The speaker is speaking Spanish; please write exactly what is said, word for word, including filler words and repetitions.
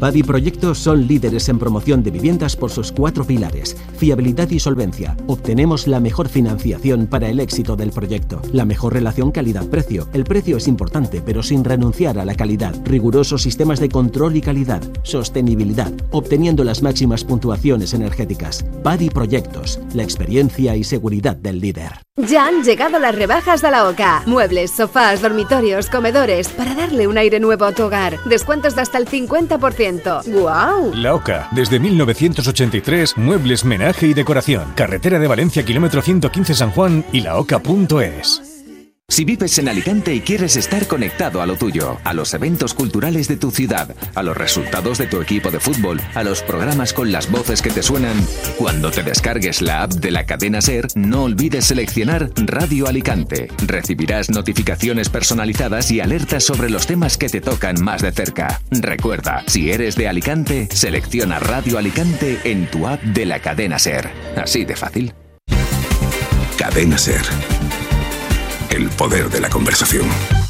Badi Proyectos son líderes en promoción de viviendas por sus cuatro pilares: fiabilidad y solvencia. Obtenemos la mejor financiación para el éxito del proyecto. La mejor relación calidad-precio. El precio es importante, pero sin renunciar a la calidad. Rigurosos sistemas de control y calidad. Sostenibilidad, obteniendo las máximas puntuaciones energéticas. Badi Proyectos, la experiencia y seguridad del líder. Ya han llegado las rebajas de la OCA. Muebles, sofás, dormitorios, comedores, para darle un aire nuevo a tu hogar. Descuentos de hasta el cincuenta por ciento. ¡Guau! La OCA, desde mil novecientos ochenta y tres, muebles, menaje y decoración. Carretera de Valencia, kilómetro ciento quince San Juan y la oca punto es. Si vives en Alicante y quieres estar conectado a lo tuyo, a los eventos culturales de tu ciudad, a los resultados de tu equipo de fútbol, a los programas con las voces que te suenan, cuando te descargues la app de la cadena SER, no olvides seleccionar Radio Alicante. Recibirás notificaciones personalizadas y alertas sobre los temas que te tocan más de cerca. Recuerda, si eres de Alicante, selecciona Radio Alicante en tu app de la cadena SER. Así de fácil. Cadena SER. El poder de la conversación.